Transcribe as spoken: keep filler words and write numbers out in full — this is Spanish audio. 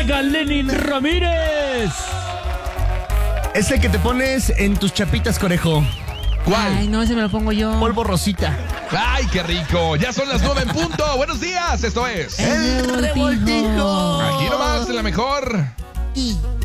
llega Lenin Ramírez. Es el que te pones en tus chapitas, conejo. ¿Cuál? Ay, no, ese me lo pongo yo. Polvo rosita. ¡Ay, qué rico! Ya son las nueve en punto. Buenos días, esto es El revoltijo. Aquí nomás, de la mejor. Y